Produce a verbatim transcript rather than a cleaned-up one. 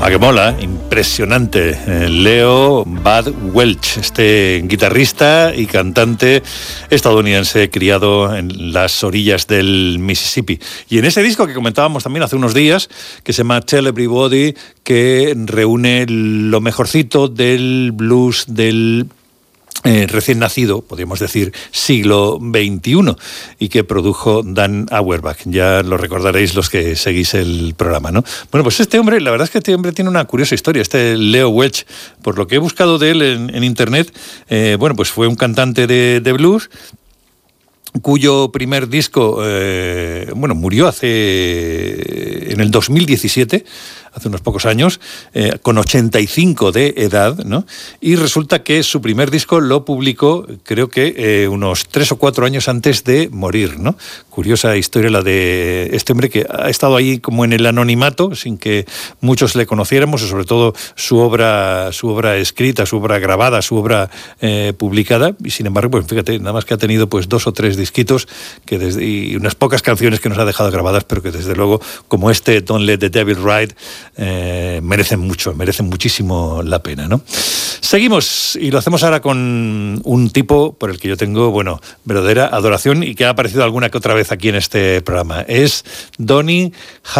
A que mola, impresionante. Leo Bud Welch, este guitarrista y cantante estadounidense criado en las orillas del Mississippi. Y en ese disco que comentábamos también hace unos días, que se llama Tell Everybody, que reúne lo mejorcito del blues del Eh, recién nacido, podríamos decir, siglo veintiuno, y que produjo Dan Auerbach. Ya lo recordaréis los que seguís el programa, ¿no? Bueno, pues este hombre, la verdad es que este hombre tiene una curiosa historia, este Leo Welch. Por lo que he buscado de él en, en internet, eh, bueno, pues fue un cantante de, de blues, cuyo primer disco, eh, bueno, murió hace, en el dos mil diecisiete, hace unos pocos años, eh, con ochenta y cinco de edad, ¿no? Y resulta que su primer disco lo publicó, creo que eh, unos tres o cuatro años antes de morir, ¿no? Curiosa historia la de este hombre que ha estado ahí como en el anonimato, sin que muchos le conociéramos, y sobre todo su obra, su obra escrita, su obra grabada, su obra eh, publicada, y sin embargo, pues fíjate, nada más que ha tenido pues dos o tres disquitos que desde, y unas pocas canciones que nos ha dejado grabadas, pero que desde luego, como este Don't Let the Devil Ride, Eh, merecen mucho, merecen muchísimo la pena, ¿no? Seguimos y lo hacemos ahora con un tipo por el que yo tengo, bueno, verdadera adoración y que ha aparecido alguna que otra vez aquí en este programa. Es Donny